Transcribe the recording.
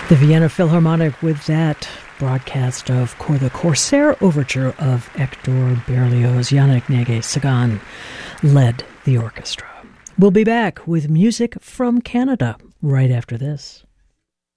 The Vienna Philharmonic with that broadcast of the Corsair Overture of Hector Berlioz. Yannick Néguet-Séguin led the orchestra. We'll be back with music from Canada right after this.